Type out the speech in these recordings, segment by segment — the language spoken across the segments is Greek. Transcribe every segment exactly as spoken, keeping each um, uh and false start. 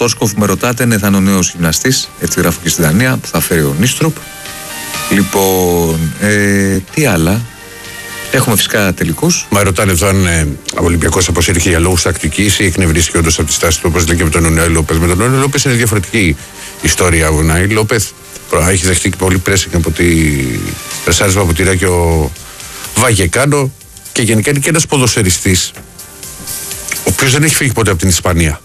Στόρσκοφ με ρωτάτε, ναι, θα είναι ο νέος γυμναστής, έτσι γράφω και στη Δανία, που θα φέρει ο Νίστροπ. Λοιπόν, ε, τι άλλα. Έχουμε φυσικά τελικούς. Μα ρωτάνε εδώ αν ε, ο Ολυμπιακός αποσύρθηκε για λόγους τακτικής ή εκνευρίστηκε όντως από τη στάση του, όπως λέει και με τον Ουνάι Λόπεθ. Με τον Ουνάι Λόπεθ είναι διαφορετική ιστορία. Ο Ουνάι Λόπεθ έχει δεχτεί και πολύ πρέσινγκ από τη πρεσάρισμα από τη Ράκη ο Βαγεκάνο και γενικά είναι και ένας ποδοσφαιριστής ο οποίος δεν έχει φύγει ποτέ από την Ισπανία.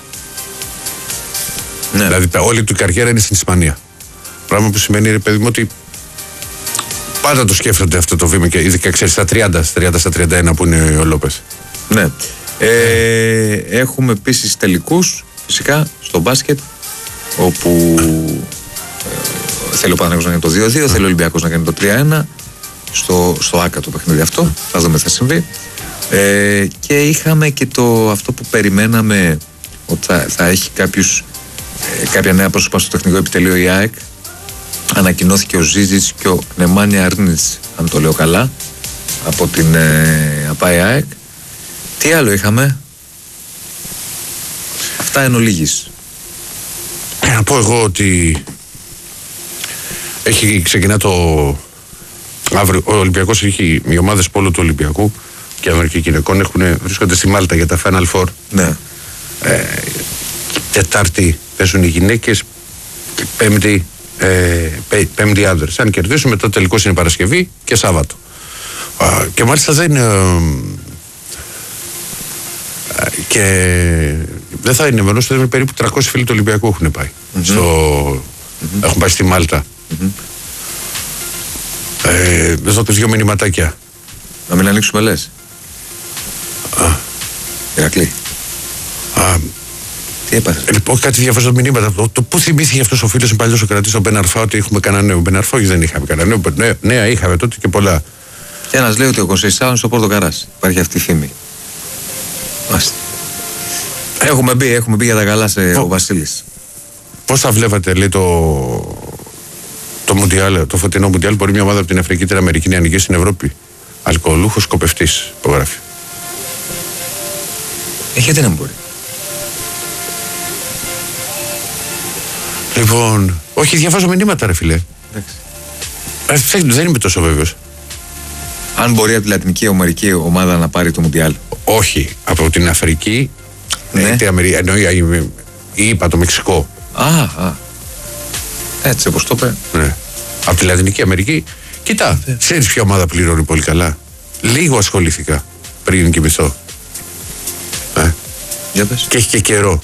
Ναι. Δηλαδή όλη του η καριέρα είναι στην Ισπανία. Πράγμα που σημαίνει, ρε παιδί μου, ότι πάντα το σκέφτονται αυτό το βήμα και ειδικά ξέρεις στα τριάντα, στα τριάντα, στα τριάντα ένα που είναι ο Λόπεθ. Ναι. Ε, έχουμε επίσης τελικούς, φυσικά, στο μπάσκετ, όπου ε, θέλει ο Παναθηναϊκός να κάνει το δύο δύο, mm. θέλει ο Ολυμπιακός να κάνει το τρία ένα, στο, στο ΆΚΑ το παιχνίδι αυτό, θα δούμε τι θα συμβεί. Ε, και είχαμε και το, αυτό που περιμέναμε, ότι θα, θα έχει κάποιους, ε, κάποια νέα πρόσωπα στο τεχνικό επιτελείο η ΑΕΚ. Ανακοινώθηκε ο Ζίζης και ο Νεμάνια Αρνίτς, αν το λέω καλά, από την ε, ΑΠΑΕ ΑΕΚ. Τι άλλο είχαμε? Αυτά εν ολίγης. Να πω εγώ ότι έχει ξεκινά το αύριο, ο Ολυμπιακός έχει, οι ομάδες πόλο του Ολυμπιακού και Αμερική γυναικών έχουν, βρίσκονται στη Μάλτα για τα Final Four. Ναι. Ε, Τετάρτη παίζουν οι γυναίκες και Πέμπτη Ε, πέμπτη άντρες. Αν κερδίσουμε, μετά το τελικός είναι Παρασκευή και Σάββατο. Α, και μάλιστα δεν είναι. Ε, και δεν θα είναι μενός, θα είναι περίπου τριακόσιοι φίλοι του Ολυμπιακού έχουν πάει. Mm-hmm. Στο, mm-hmm. Έχουν πάει στη Μάλτα. Mm-hmm. Ε, εδώ δύο μηνυματάκια. Να μην ανοίξουμε λες. Α. Ηρακλή. Α. Τι έπαθε? Λοιπόν, κάτι διαβάζω μηνύματα. Το, το πού θυμήθηκε αυτό ο φίλο παλιό ο κρατή, ο Μπεναρφά, ότι έχουμε κανένα νέο. Μπεναρφά, όχι, δεν είχαμε κανένα νέο. Νέα, νέα είχαμε τότε και πολλά. Και ένα λέει ότι ο Κονσεϊσάου είναι στο Πορτοκαράς. Υπάρχει αυτή η φήμη. Μάλιστα. Έχουμε μπει, έχουμε μπει για τα καλά σε ο Βασίλης. Πώς θα βλέπατε, λέει, το, το Μουντιάλ, το φωτεινό Μουντιάλ? Μπορεί μια ομάδα από την Αφρική, την Αμερική να ανοιγεί στην Ευρώπη. Αλκοολούχος σκοπευτής, υπογράφει. Ε, γιατί να μην μπορεί? Λοιπόν, όχι, διαβάζω μηνύματα, ρε φίλε. Ε, δεν είμαι τόσο βέβαιος. Αν μπορεί από τη Λατινική Αμερική ομάδα να πάρει το Μουντιάλ. Όχι, από την Αφρική. Ναι. Την Αμερική, εννοεί, είπα το Μεξικό. Α, α. Έτσι όπως το είπε. Ναι. Από τη Λατινική Αμερική. Κοίτα, yeah. Ξέρεις ποια ομάδα πληρώνει πολύ καλά? Λίγο ασχολήθηκα πριν κοιμηθώ. Ε. Για πες. Και έχει και καιρό.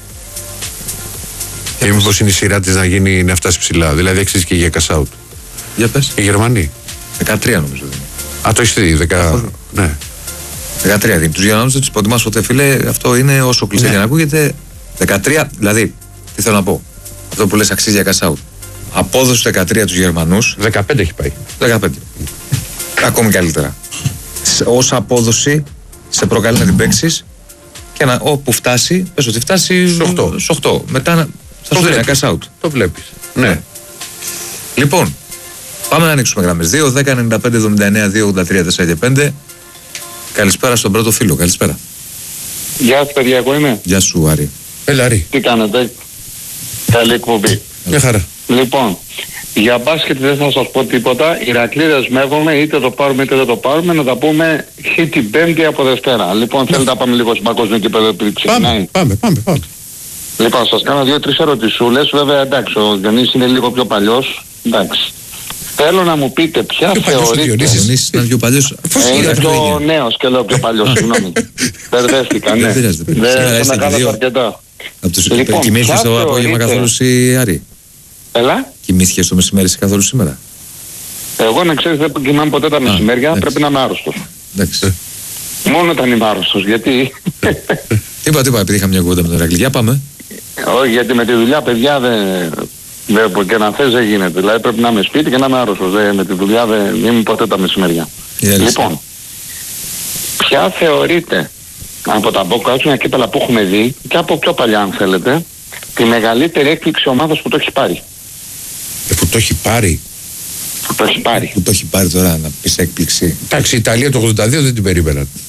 Και μήπως είναι η σειρά της να, γίνει, να φτάσει ψηλά. Δηλαδή αξίζει και για cash out. Για πες. Οι Γερμανοί. δεκατρία νομίζω. Α, το έχεις δει. Δεκα... Ναι. δεκατρία δίνει. Τους Γερμανούς δεν τους υποτιμάς ποτέ, φίλε. Αυτό είναι όσο κλειστέ ναι. για να ακούγεται. δεκατρία, δηλαδή, τι θέλω να πω. Αυτό που λες αξίζει για cash out. Απόδοση δεκατρία τους Γερμανούς. δεκαπέντε έχει πάει. δεκαπέντε. Ακόμη καλύτερα. Όσα απόδοση σε προκαλεί να την παίξεις και να, όπου φτάσει, πες ότι φτάσει στους οκτώ. Μετά θα σου δίνει cash out. Το βλέπεις. Ναι. ναι. Λοιπόν, πάμε να ανοίξουμε γραμμές. δύο δέκα ενενήντα πέντε εβδομήντα εννέα δύο ογδόντα τρία τέσσερα και πέντε. Καλησπέρα στον πρώτο φίλο. Καλησπέρα. Γεια σου, παιδιά, εγώ είμαι. Γεια σου, Άρη. Έλα, Άρη. Τι κάνετε? Καλή εκπομπή. Μια χαρά. Λοιπόν, για μπάσκετ δεν θα σας πω τίποτα. Ηρακλή δεσμεύομαι, είτε το πάρουμε είτε δεν το πάρουμε, να τα πούμε χι την Πέμπτη από Δευτέρα. Λοιπόν, ναι. Θέλετε να πάμε λίγο στην παγκόσμια κύπελλο που ξεκινάει? Πάμε, πάμε, πάμε. Λοιπόν, σας κάνω δύο-τρεις ερωτησούλες. Βέβαια, εντάξει, ο Διονύσης είναι λίγο πιο παλιός. Εντάξει. Θέλω να μου πείτε ποια πιο θεωρείτε... Ο Διονύσης ήταν πιο παλιός. Ε, είναι πιο νέος και λέω πιο παλιός, συγγνώμη. Μπερδεύτηκα, ναι. Δεν θα κάνω αρκετά. Από τους λοιπόν, κοιμήθηκες το απόγευμα καθόλου εσύ, Άρη? Έλα. Κοιμήθηκες το μεσημέρι καθόλου σήμερα? Εγώ να ξέρεις δεν κοιμάμαι ποτέ τα μεσημέρια, πρέπει να είμαι άρρωστος. Εντάξει. Μόνο όταν είμαι άρρωστος, γιατί... Είπα, είπα, επειδή είχα μια κουβέντα με τον Ηρακλή. Για πάμε. Όχι, γιατί με τη δουλειά, παιδιά, δεν... δεν και να θες δεν γίνεται. Δηλαδή πρέπει να είμαι σπίτι και να είμαι άρρωστος. Δεν, με τη δουλειά δεν είμαι ποτέ τα μεσημέρια. Λοιπόν, ποια θεωρείτε από τα μπόκατσια κύπελλα που έχουμε δει και από πιο παλιά αν θέλετε, τη μεγαλύτερη έκπληξη ομάδας που το έχει πάρει? Ε, που το έχει πάρει. Που το έχει πάρει. Που το έχει πάρει τώρα να πεις έκπληξη. Εντάξει, η Ιταλία το ογδόντα δύο δεν την περίμεναν.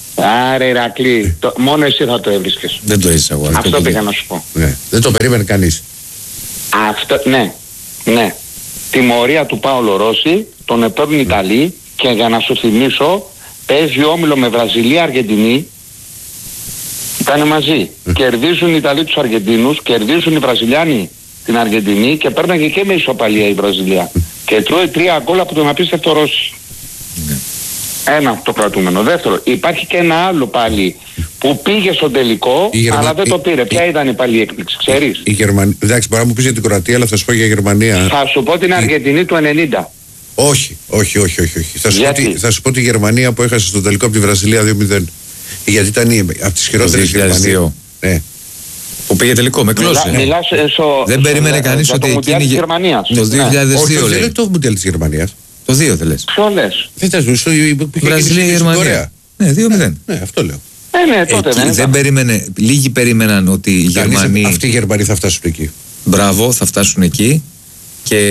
Άρε Ηρακλή, το, μόνο εσύ θα το έβρισκες. Δεν το έζησα εγώ. Αυτό το πήγα να σου πω. Ναι. Δεν το περίμενε κανείς. Αυτό, ναι, ναι. Τιμωρία του Πάολο Ρώση, τον επέρνουν οι Ιταλοί και για να σου θυμίσω, παίζει όμιλο με Βραζιλία, Αργεντινή. Ήταν μαζί. Mm. Κερδίζουν οι Ιταλοί τους Αργεντίνους, κερδίζουν οι Βραζιλιάνοι την Αργεντινή και παίρναγε και με ισοπαλία η Βραζιλία. Mm. Και τρώει τρία γκολ από τον απίστευτο Ρώση. Mm. Ένα το κρατούμενο. Δεύτερο, υπάρχει και ένα άλλο πάλι που πήγε στο τελικό, Γερμα... αλλά δεν το πήρε. Η... Ποια ήταν η πάλι έκπληξη, ξέρεις? Η Γερμανία. Εντάξει, μπορεί να μου πεις για την Κροατία, αλλά θα σου πω για Γερμανία. Θα σου πω την Αργεντινή η... του ενενήντα. Όχι, όχι, όχι, όχι. όχι. Θα, σου πω τη, θα σου πω τη Γερμανία που έχασε στο τελικό από τη Βραζιλία δύο μηδέν. Γιατί ήταν από τις χειρότερες Γερμανίες. Ναι. Που πήγε τελικό με Κλόζε. Μιλάς στο... Δεν περίμενε κανείς ότι εκείνη... της Γερμανίας. Το δύο χιλιάδες δύο λέει. Όχι, δεν το Μουντιάλ της Γερμανίας. Το δύο δεν λες. Ποιο λες? Δεν ήταν στο Βραζιλία και Γερμανία. Ναι, δύο μηδέν. Ναι, αυτό λέω. Ε, ναι, τότε εκεί δεν, δεν περίμενε, λίγοι περίμεναν ότι οι Γερμανοί... Αυτοί οι Γερμανοί θα φτάσουν εκεί. Μπράβο, θα φτάσουν εκεί και...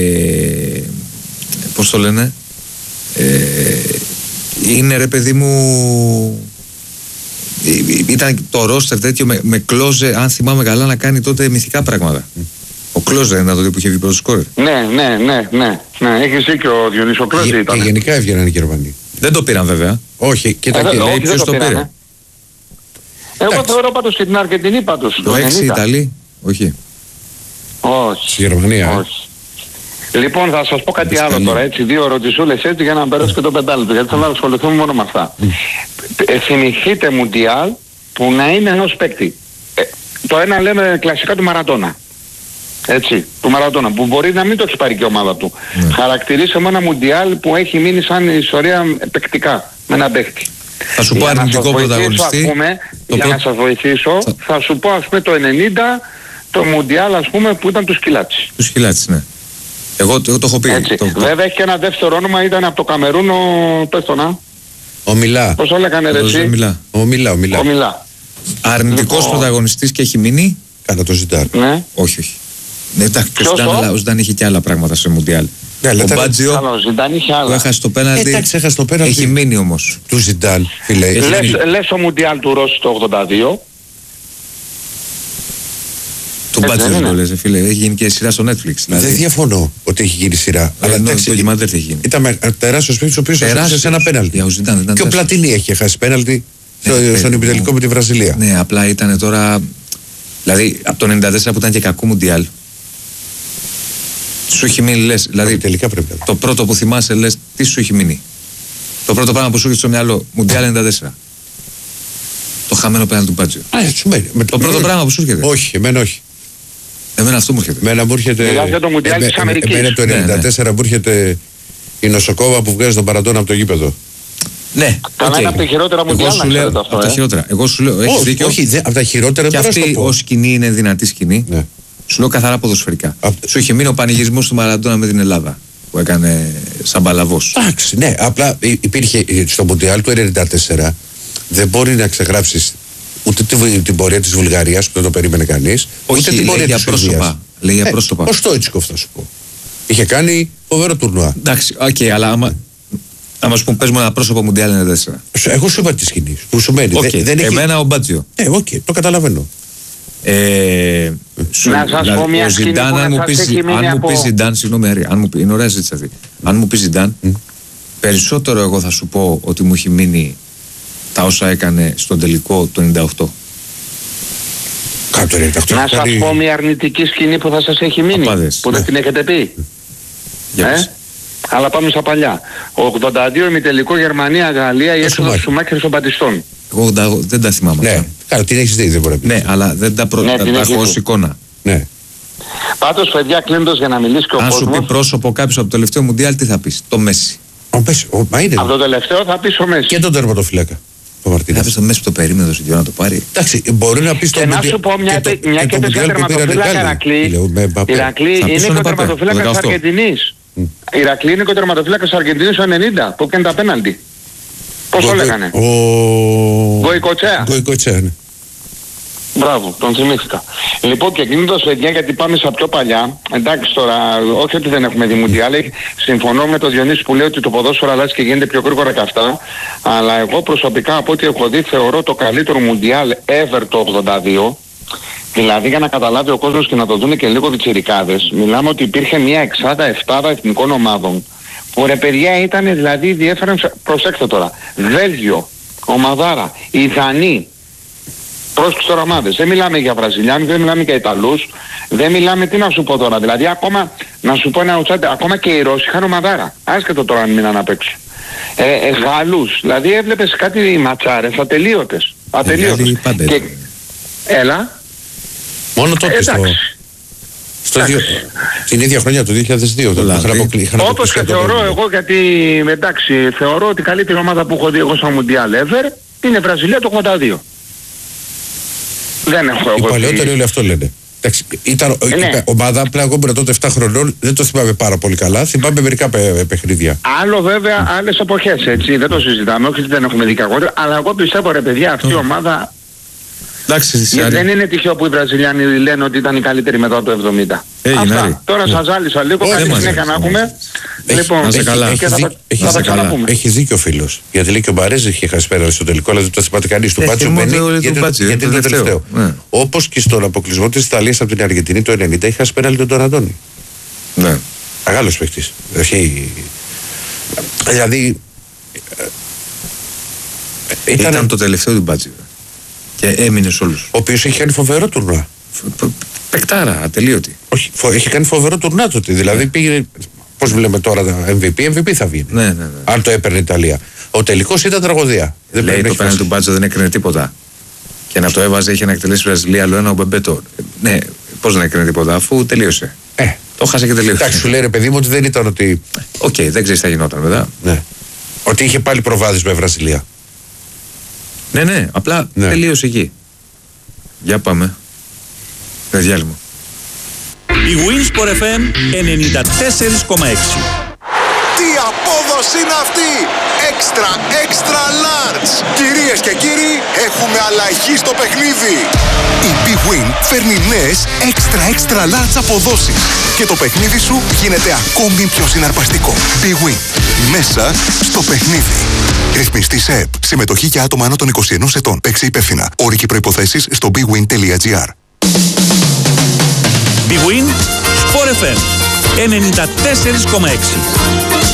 Πώς το λένε... Ε, είναι ρε παιδί μου... Ήταν το ρόστερ τέτοιο με, με Κλόζε, αν θυμάμαι καλά, να κάνει τότε μυθικά πράγματα. Mm. Ο Κλόζε είναι τότε που είχε βγει πρώτο σκόρερ. Ναι, ναι, ναι, ναι, ναι. Έχεις δίκιο ο Διονύσης, ο Κλόζε ήταν. Και γενικά έβγαιναν οι Γερμανοί. Δεν το πήραν βέβαια. Όχι, κοίτα και λέει ποιος το πήρε. Ε. Εγώ θεωρώ πάντως και την Αργεντινή πάντως. Το έξι Ιταλοί, όχι. Όχι. Στη Γερμανία. Όχι. Λοιπόν, θα σας πω κάτι άλλο τώρα, έτσι, δύο ερωτησούλες έτσι για να περάσω και το πεντάλεπτο, γιατί θέλω να ασχοληθούμε μόνο με αυτά. Mm. Ε, θυμηθείτε Μουντιάλ που να είναι ενός παίκτη. Ε, το ένα λέμε κλασικά του Μαραντόνα. Έτσι, του Μαραντόνα, που μπορεί να μην το έχει πάρει και η ομάδα του. Mm. Χαρακτηρίσε με ένα Μουντιάλ που έχει μείνει σαν ιστορία παικτικά, με ένα παίκτη. Θα σου πω αρνητικό πρωταγωνιστή. Πούμε, για πρω... να σας βοηθήσω, θα... θα σου πω ας πούμε το ενενήντα το Μουντιάλ ας πούμε που ήταν του Σκυλάτσι. Του Σκυλάτσι, ναι. Εγώ, εγώ το έχω πει. Έτσι. Το, το... Βέβαια έχει και ένα δεύτερο όνομα, ήταν από το Καμερούν ο Πέστονα. Ο Μιλά. Πώς το λέγανε ρε εσύ? Ο Μιλά. Ο Μιλά. Ο Μιλά. Ο Μιλά. Αρνητικός λοιπόν... πρωταγωνιστής και έχει μείνει. Κατά το Ζιντάν. Ναι. Όχι, όχι. Ναι, εντάξει, ο Ζιντάν είχε και άλλα πράγματα σε Μουντιάλ. Ναι, ο Μπάτζιο που έχασε το πέναλτι, εντάξει, έχασε το πέναλτι. Έχει μείνει όμως. Του Ζιντάν, φίλε. Λες, λες ο Μουντιάλ του Ρώση το ογδόντα δύο. Του Μπάτζιο δεν το λες, φίλε. Έχει γίνει και σειρά στο Netflix. Δηλαδή. Δεν διαφωνώ ότι έχει γίνει σειρά. Αλλά εντάξει, το ντοκιμαντέρ έχει γίνει. Ήταν τεράστιος παίκτης ο οποίος έχασε σε ένα πέναλτι. Και ο Πλατίνι έχει χάσει πέναλτι στον ημιτελικό με τη Βραζιλία. Ναι, απλά ήταν τώρα. Δηλαδή από το ενενήντα τέσσερα που ήταν και κακό Μουντιάλ. Σου έχει μείνει, λες, δηλαδή τελικά πρέπει. Το πρώτο που θυμάσαι, λες, τι σου έχει μείνει? Το πρώτο πράγμα που σου έχει στο μυαλό, Μουντιάλ ενενήντα τέσσερα. Το χαμένο πέναλτι του Μπάτζιο. Το πρώτο πράγμα που σου έρχεται. Όχι, εμένα όχι. Εμένα αυτό μου έρχεται. Εμένα μου έρχεται. Μιλάς για το Μουντιάλ της Αμερικής. Εμένα το ενενήντα τέσσερα μου έρχεται η νοσοκόβα που βγάζει τον Παραντόνα από το γήπεδο. Ναι, καλά, είναι από τα χειρότερα Μουντιάλ, να ξέρετε αυτό. Από τα χειρότερα. Εγώ σου λέω, έχεις δίκιο. Όχι, από τα χειρότερα. Και αυτή ως σκηνή είναι δυνατή σκηνή. Σου λέω καθαρά ποδοσφαιρικά. Α... Σου είχε μείνει ο πανηγυρισμός του Μαραντόνα με την Ελλάδα που έκανε σαν παλαβός. Εντάξει, ναι, απλά υπήρχε στο Μουντιάλ του ενενήντα τέσσερα, δεν μπορεί να ξεγράψεις ούτε την πορεία της Βουλγαρίας που δεν το περίμενε κανείς, ούτε την πορεία της Σουηδίας. Λέει για πρόσωπα. Ο Στόιτσκοφ θα σου πω. Είχε κάνει φοβερό τουρνουά. Εντάξει, οκ, okay, αλλά άμα. Άμα σου πούμε, πες μου ένα πρόσωπο Μουντιάλ ενενήντα τέσσερα. Εγώ σου είπα τη σκηνή. Που σου μένει. Okay. Δεν Εμένα έχει... ο Μπάτζιο. Ε, οκ, okay, το καταλαβαίνω. Ε, σου, να σας δηλαδή, πω μια σκηνή Ζιντάν, που αν μου πεις, αν από... μου πεις Ζιντάν, συγγνώμη Άρη, αν μου πει, είναι ωραία ζήτηση αυτή. Αν μου πεις Ζιντάν, mm. περισσότερο εγώ θα σου πω ότι μου έχει μείνει τα όσα έκανε στον τελικό του ενενήντα οκτώ. Κάτω, ρε, να σας πω μια αρνητική σκηνή που θα σας έχει μείνει, Απάδες, που ναι. δεν την έχετε πει. Ε? Αλλά πάμε στα παλιά. ογδόντα δύο ημιτελικό Γερμανία-Γαλλία, η έξοδος του Σουμάχερ στον Πατιστών. Εγώ δεν τα θυμάμαι. Ναι, καλά, την έχεις δει, δεν μπορεί να πει. Ναι, αλλά δεν τα, προ... ναι, τα, τα έχω ως εικόνα. Ναι. Πάντως, παιδιά, κλείνοντας για να μιλήσει και ο αν κόσμος. Αν σου πει πρόσωπο κάποιος από το τελευταίο Μουντιάλ, τι θα πεις? Το Μέση. Ο Μέση, ο, μα είναι. Από το τελευταίο θα πεις ο Μέση. Και τον τερματοφύλακα. Θα πεις το Μέση που το περίμενε το Σιντιό να το πάρει. Εντάξει, μπορεί να πεις το Μουντιάλ. Και να σου πω μια και, το, μια και, και πες για τερματοφύλακα Ηρακλή. Ηρακλή είναι και ο τερματοφύλακας της Αργεντινής. Ηρακλή είναι και ο τερματοφύλακας της Αργεντινής ο ενενήντα που έκανε τα πέναλτι. Πώς το λέγανε? Ο... Γκοϊκοτσέα. Γκοϊκοτσέα, ναι. Μπράβο, τον θυμήθηκα. Λοιπόν, και κλείνοντας παιδιά, γιατί πάμε στα πιο παλιά, εντάξει τώρα, όχι ότι δεν έχουμε δει Μουντιάλ, συμφωνώ με τον Διονύση που λέει ότι το ποδόσφαιρο αλλάζει και γίνεται πιο γρήγορα και αυτά, αλλά εγώ προσωπικά από ό,τι έχω δει θεωρώ το καλύτερο Μουντιάλ ever το ογδόντα δύο. Δηλαδή για να καταλάβει ο κόσμος και να το δουν και λίγο πιτσιρικάδες, μιλάμε ότι υπήρχε μια εξάδα εφτάδα εθνικών ομάδων που ρε παιδιά ήταν δηλαδή διέφεραν, προσέξτε τώρα, Βέλγιο, ομαδάρα, οι Δανείοι, πρόσεξε τώρα ομάδες, δεν μιλάμε για Βραζιλιάνους, δεν μιλάμε για Ιταλούς, δεν μιλάμε, τι να σου πω τώρα, δηλαδή ακόμα, να σου πω ένα ουτσάντε, ακόμα και οι Ρώσοι είχαν ομαδάρα, άσχετο τώρα αν μείναν απ' έξω. Ε, ε, Γαλλούς, δηλαδή έβλεπες κάτι ματσάρες ατελείωτες, ατελείωτες. Και... Έλα. Μόνο τότε στο, στο δύο, την ίδια χρονιά, το δύο χιλιάδες δύο. Όπως και θεωρώ εγώ, γιατί εντάξει, θεωρώ ότι η καλύτερη ομάδα που έχω δει εγώ στο Μουντιάλ ever είναι Βραζιλία το ογδόντα δύο. Δεν έχω εγώ. Οι παλαιότεροι όλοι αυτό λένε. Εντάξει, ήταν ναι. ομάδα, απλά εγώ ήμουν τότε επτά χρονών, δεν το θυμάμαι πάρα πολύ καλά, θυμάμαι μερικά παι, παιχνίδια. Άλλο βέβαια, άλλες εποχές, έτσι, δεν το συζητάμε, όχι δεν έχουμε δει κακότερο, αλλά εγώ πιστεύω ρε παιδιά, αυτή η ομάδα... Εντάξει, δεν είναι τυχαίο που οι Βραζιλιάνοι λένε ότι ήταν οι καλύτεροι μετά το εβδομήντα. Hey, Αυτά. Νάρη. Τώρα yeah. σας ζάλισα λίγο, καλή συνέχεια να έχουμε. Λοιπόν, έχει, καλά. Έχει, θα, έχει, θα, θα ξαναπούμε. Έχει δίκιο ο φίλος. Γιατί λέει και ο Μπαρέζη είχε χάσει πέρα στο τελικό, αλλά δεν το θυμάται κανείς. Του Μπάτσο μπαίνει γιατί είναι το τελευταίο. Yeah. Όπως και στον αποκλεισμό της Ιταλίας από την Αργεντινή το ενενήντα είχε χάσει πέναλτι τον Ντοναντόνι. Ναι. Μεγάλος παίκτης. Δηλαδή... Ήταν, ήταν το τελευταίο του Μπάτσο. Και έμεινε σε όλους. Ο οποίος έχει κάνει φοβερό τουρνουά. Πεκτάρα, ατελείωτη. Όχι, φο, έχει κάνει φοβερό τουρνουά τότε. Δηλαδή πήγε. Πώς βλέπουμε τώρα τα εμ βι πι, εμ βι πι θα βγει. Ναι, ναι, ναι. Αν το έπαιρνε η Ιταλία. Ο τελικός ήταν τραγωδία. Δεν λέει το πέναλτι του Μπάτσο δεν έκρινε τίποτα. Και να το έβαζε είχε να εκτελέσει η Βραζιλία άλλο ένα ο Μπεμπέτο. Ναι, πώς δεν έκρινε τίποτα αφού τελείωσε. Ε, το χάσε και τελείωσε. Εντάξει, σου λέει ρε παιδί μου ότι δεν ήταν ότι. Οκ, okay, δεν ξέρει τι θα γινόταν μετά. Ναι. Ότι είχε πάλι προβάδισμα η Βραζιλία. Ναι, ναι, απλά ναι. τελείωσε εκεί. Για πάμε. Με διάλειμμα. Η Winsport εφ εμ ενενήντα τέσσερα κόμμα έξι. Τι απόδοση είναι αυτή! Extra, extra large! Κυρίες και κύριοι, έχουμε αλλαγή στο παιχνίδι! Η Big Win φέρνει νέες extra, extra large αποδόσεις και το παιχνίδι σου γίνεται ακόμη πιο συναρπαστικό. Big Win. Μέσα στο παιχνίδι. Ρυθμιστή ΕΕΠ. Συμμετοχή για άτομα άνω των είκοσι ενός ετών. Παίξε υπεύθυνα. Όροι και προϋποθέσεις στο bigwin τελεία gr. Big Win Sport εφ εμ ενενήντα τέσσερα κόμμα έξι.